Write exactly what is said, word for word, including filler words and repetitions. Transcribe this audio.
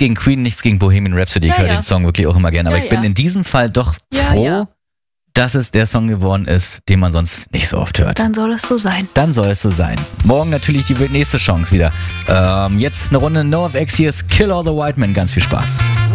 gegen Queen, nichts gegen Bohemian Rhapsody. Ich Ja, höre ja. den Song wirklich auch immer gerne. Aber Ja, ich bin ja. in diesem Fall doch Ja, froh, ja. dass es der Song geworden ist, den man sonst nicht so oft hört. Dann soll es so sein. Dann soll es so sein. Morgen natürlich die nächste Chance wieder. Ähm, jetzt eine Runde NoFX, hier ist Kill All the White Men. Ganz viel Spaß.